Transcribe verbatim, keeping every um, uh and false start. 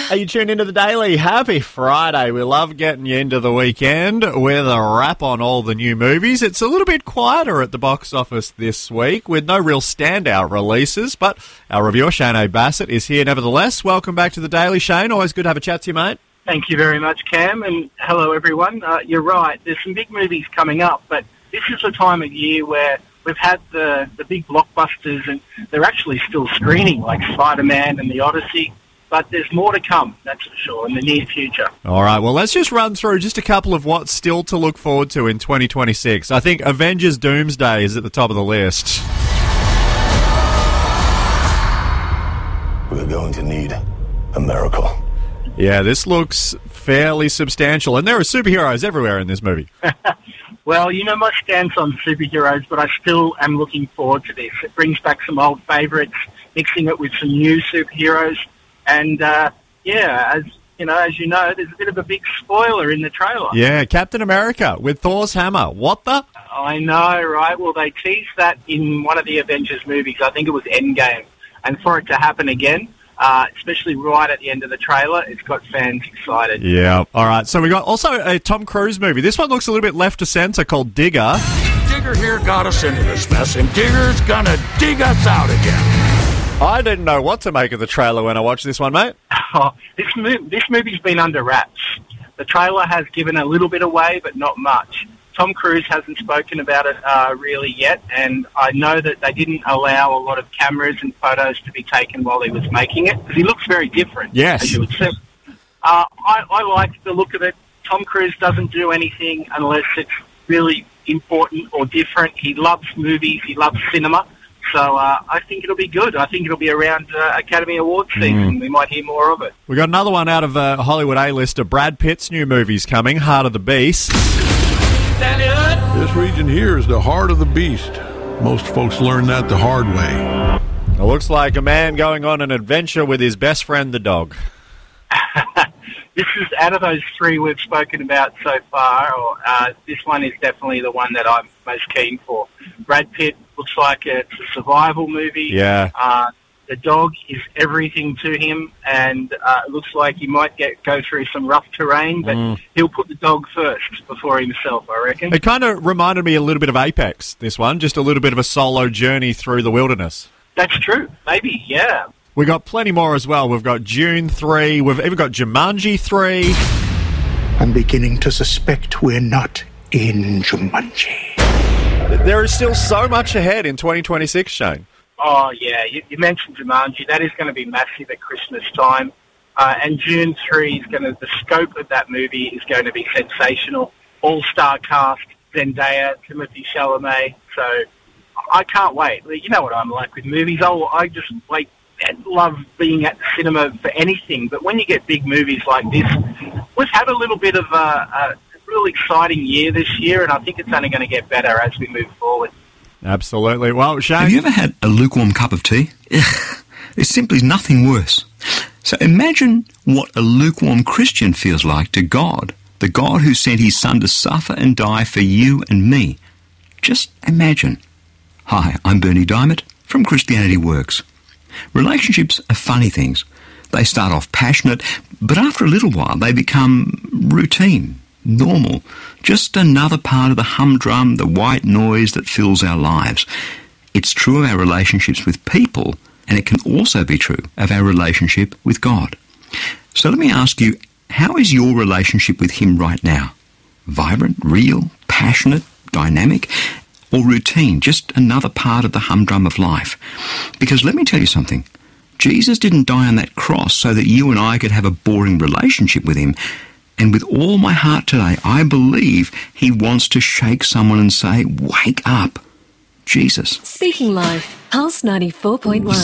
Are you tuned into the Daily? Happy Friday. We love getting you into the weekend with a wrap on all the new movies. It's a little bit quieter at the box office this week with no real standout releases, but our reviewer, Shane O'Bassett, is here nevertheless. Welcome back to the Daily, Shane. Always good to have a chat to you, mate. Thank you very much, Cam, and hello, everyone. Uh, you're right. There's some big movies coming up, but this is the time of year where we've had the, the big blockbusters, and they're actually still screening, like Spider-Man and The Odyssey. But there's more to come, that's for sure, in the near future. All right, well, let's just run through just a couple of what's still to look forward to in twenty twenty-six. I think Avengers Doomsday is at the top of the list. We're going to need a miracle. Yeah, this looks fairly substantial, and there are superheroes everywhere in this movie. Well, you know my stance on superheroes, but I still am looking forward to this. It brings back some old favourites, mixing it with some new superheroes. And, uh, yeah, as you know, as you know, there's a bit of a big spoiler in the trailer. Yeah, Captain America with Thor's hammer. What the? I know, right? Well, they teased that in one of the Avengers movies. I think it was Endgame. And for it to happen again, uh, especially right at the end of the trailer, it's got fans excited. Yeah, all right. So we got also a Tom Cruise movie. This one looks a little bit left to centre, called Digger. Digger here got us into this mess, and Digger's gonna dig us out again. I didn't know what to make of the trailer when I watched this one, mate. Oh, this, mo- this movie's been under wraps. The trailer has given a little bit away, but not much. Tom Cruise hasn't spoken about it uh, really yet, and I know that they didn't allow a lot of cameras and photos to be taken while he was making it, because he looks very different. Yes. As you would say. Uh, I, I like the look of it. Tom Cruise doesn't do anything unless it's really important or different. He loves movies. He loves cinema. So uh, I think it'll be good. I think it'll be around uh, Academy Awards season. Mm. We might hear more of it. We got another one out of uh, Hollywood A-lister. Brad Pitt's new movie's coming, Heart of the Beast. This region here is the heart of the beast. Most folks learn that the hard way. It looks like a man going on an adventure with his best friend, the dog. This is, out of those three we've spoken about so far, or, uh, this one is definitely the one that I'm most keen for. Brad Pitt looks like it's a survival movie. Yeah. Uh, the dog is everything to him, and uh, it looks like he might get go through some rough terrain, but mm. he'll put the dog first before himself, I reckon. It kind of reminded me a little bit of Apex, this one, just a little bit of a solo journey through the wilderness. That's true. Maybe, yeah. We got plenty more as well. We've got Dune three. We've even got Jumanji three. I'm beginning to suspect we're not in Jumanji. There is still so much ahead in twenty twenty-six, Shane. Oh, yeah. You, you mentioned Jumanji. That is going to be massive at Christmas time. Uh, and Dune three is going to, the scope of that movie is going to be sensational. All-star cast, Zendaya, Timothée Chalamet. So I can't wait. You know what I'm like with movies. Oh, I just like love being at the cinema for anything. But when you get big movies like this, we've had a little bit of a, a real exciting year this year, and I think it's only going to get better as we move forward. Absolutely. Well, Shane... Have you ever had a lukewarm cup of tea? Ugh, there's simply nothing worse. So imagine what a lukewarm Christian feels like to God, the God who sent his son to suffer and die for you and me. Just imagine. Hi, I'm Bernie Diamond from Christianity Works. Relationships are funny things. They start off passionate, but after a little while they become routine, normal, just another part of the humdrum, the white noise that fills our lives. It's true of our relationships with people, and it can also be true of our relationship with God. So let me ask you, how is your relationship with him right now? Vibrant, real, passionate, dynamic, or routine, just another part of the humdrum of life? Because let me tell you something. Jesus didn't die on that cross so that you and I could have a boring relationship with him. And with all my heart today, I believe he wants to shake someone and say, wake up, Jesus. Speaking Life, Pulse ninety-four point one.